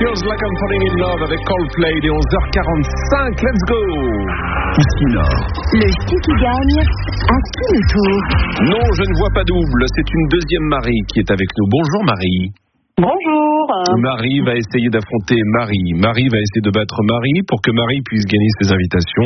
Feels Like I'm Falling in Love avec Coldplay, il est 11h45, let's go. Ici Nord. Le ski qui gagne, à qui le tour? Non, je ne vois pas double, c'est une deuxième Marie qui est avec nous. Bonjour Marie. Bonjour. Marie va essayer d'affronter Marie. Marie va essayer de battre Marie pour que Marie puisse gagner ses invitations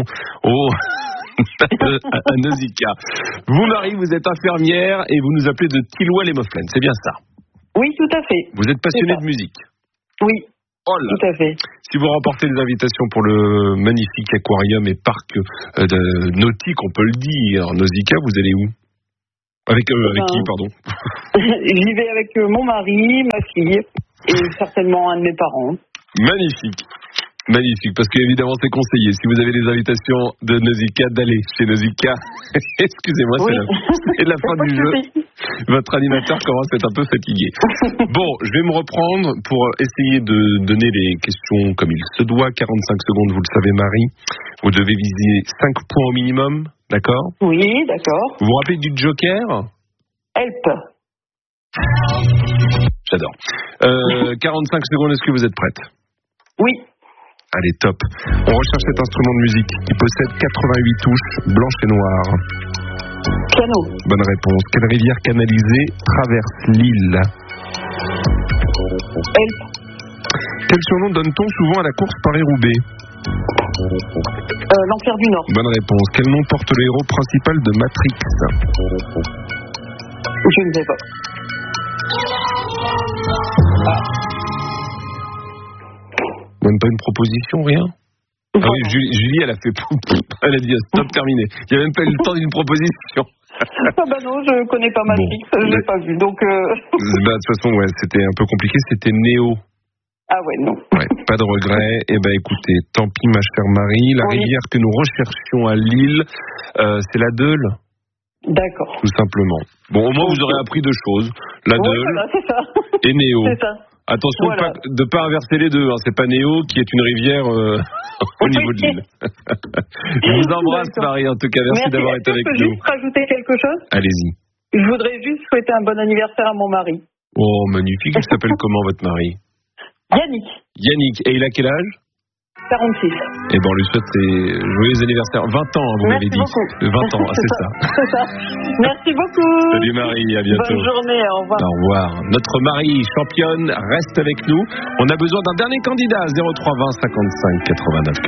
à Nausicaa. Vous Marie, vous êtes infirmière et vous nous appelez de Tilloy-les-Mofflaines, c'est bien ça? Oui, tout à fait. Vous êtes passionnée de musique? Oui, oh là. tout à fait. Si vous remportez des invitations pour le magnifique aquarium et parc nautique, on peut le dire, Nausicaa, vous allez où? Avec qui, pardon? J'y vais avec mon mari, ma fille et certainement un de mes parents. Magnifique. Magnifique, parce qu'évidemment c'est conseillé, si vous avez des invitations de Nausicaa, d'aller chez Nausicaa. Excusez-moi, oui. c'est la fin du jeu. Votre animateur commence à être un peu fatigué. Bon, je vais me reprendre pour essayer de donner les questions comme il se doit. 45 secondes, vous le savez Marie. Vous devez viser 5 points au minimum, d'accord? Oui, d'accord. Vous vous rappelez du joker? Help. J'adore. 45 secondes, est-ce que vous êtes prête? Oui. Allez, top. On recherche cet instrument de musique qui possède 88 touches blanches et noires. Piano. Bonne réponse. Quelle rivière canalisée traverse l'île? Help. Quel surnom donne-t-on souvent à la course Paris-Roubaix? L'Empire du Nord. Bonne réponse. Quel nom porte le héros principal de Matrix? Je ne sais pas. Même pas une proposition, rien? Ah oui, Julie, elle a fait elle a dit stop, terminé. Il n'y a même pas eu le temps d'une proposition. Ah bah non, je connais pas Matrix, je l'ai pas vu, donc... Bah, de toute façon, ouais, c'était un peu compliqué, c'était Néo. Ah ouais, non. Ouais, pas de regret. Eh ben, écoutez, tant pis, ma chère Marie. La rivière que nous recherchions à Lille, c'est la Deule. D'accord. Tout simplement. Bon, au moins, vous aurez appris deux choses. La Deule voilà, c'est ça. et Néo. C'est ça. Attention voilà. de pas inverser les deux. Hein. C'est pas Néo qui est une rivière au niveau de l'île. Je vous embrasse, Marie. En tout cas, merci d'avoir été avec nous. Je peux juste rajouter quelque chose? Allez-y. Je voudrais juste souhaiter un bon anniversaire à mon mari. Oh, magnifique. Il s'appelle comment, votre mari? Yannick. Yannick. Et il a quel âge? 46. Et bon, on lui souhaite ses joyeux anniversaires. 20 ans, vous m'avez dit. Beaucoup. 20 ans, c'est ça. C'est ça. Merci beaucoup. Salut Marie, à bientôt. Bonne journée, au revoir. Au revoir. Notre Marie, championne, reste avec nous. On a besoin d'un dernier candidat, 03 20 55 89.